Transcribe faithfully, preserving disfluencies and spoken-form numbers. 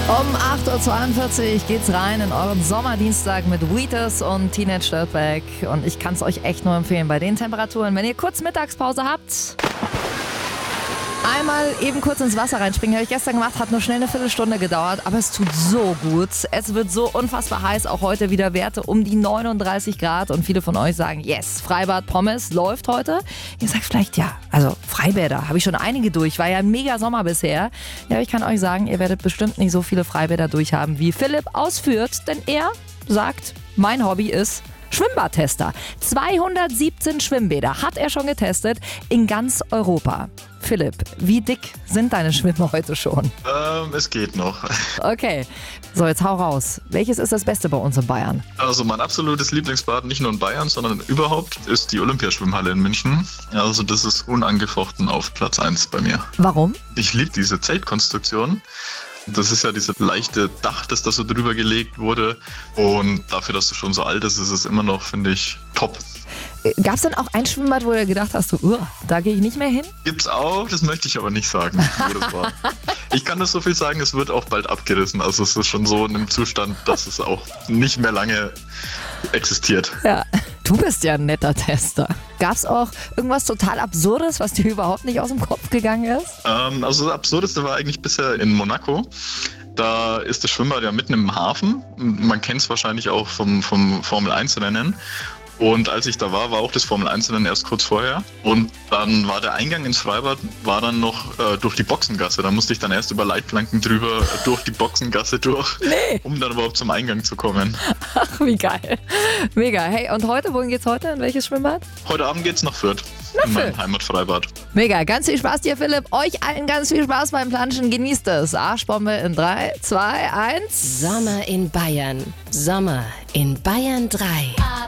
Um acht Uhr zweiundvierzig geht's rein in euren Sommerdienstag mit Wheatus und Teenage Dirtbag. Und ich kann es euch echt nur empfehlen, bei den Temperaturen, wenn ihr kurz Mittagspause habt, einmal eben kurz ins Wasser reinspringen. Habe ich gestern gemacht, hat nur schnell eine Viertelstunde gedauert, aber es tut so gut. Es wird so unfassbar heiß, auch heute wieder Werte um die neununddreißig Grad und viele von euch sagen, yes, Freibad Pommes läuft heute. Ihr sagt vielleicht, ja, also Freibäder, habe ich schon einige durch, war ja ein mega Sommer bisher. Ja, aber ich kann euch sagen, ihr werdet bestimmt nicht so viele Freibäder durchhaben, wie Philipp ausführt, denn er sagt, mein Hobby ist Schwimmbadtester. zweihundertsiebzehn Schwimmbäder hat er schon getestet in ganz Europa. Philipp, wie dick sind deine Schwimmer heute schon? Ähm, es geht noch. Okay, so jetzt hau raus. Welches ist das Beste bei uns in Bayern? Also mein absolutes Lieblingsbad, nicht nur in Bayern, sondern überhaupt, ist die Olympiaschwimmhalle in München. Also das ist unangefochten auf Platz eins bei mir. Warum? Ich liebe diese Zeltkonstruktion. Das ist ja dieses leichte Dach, das da so drüber gelegt wurde. Und dafür, dass es schon so alt ist, ist es immer noch, finde ich, top. Gab es denn auch ein Schwimmbad, wo du gedacht hast, du, da gehe ich nicht mehr hin? Gibt's auch, das möchte ich aber nicht sagen, wo das war. Ich kann nur so viel sagen, es wird auch bald abgerissen. Also es ist schon so in einem Zustand, dass es auch nicht mehr lange existiert. Ja, du bist ja ein netter Tester. Gab es auch irgendwas total Absurdes, was dir überhaupt nicht aus dem Kopf gegangen ist? Ähm, also das Absurdeste war eigentlich bisher in Monaco. Da ist das Schwimmbad ja mitten im Hafen. Man kennt es wahrscheinlich auch vom, vom Formel eins Rennen. Und als ich da war, war auch das Formel eins Rennen erst kurz vorher. Und dann war der Eingang ins Freibad war dann noch äh, durch die Boxengasse. Da musste ich dann erst über Leitplanken drüber durch die Boxengasse durch, nee. um dann überhaupt zum Eingang zu kommen. Ach, wie geil. Mega. Hey, und heute, wohin geht's heute? In welches Schwimmbad? Heute Abend geht's nach Fürth, nach in meinem Fürth. Heimatfreibad. Mega. Ganz viel Spaß dir, Philipp. Euch allen ganz viel Spaß beim Planschen. Genießt es. Arschbombe in drei, zwei, eins. Sommer in Bayern. Sommer in Bayern drei.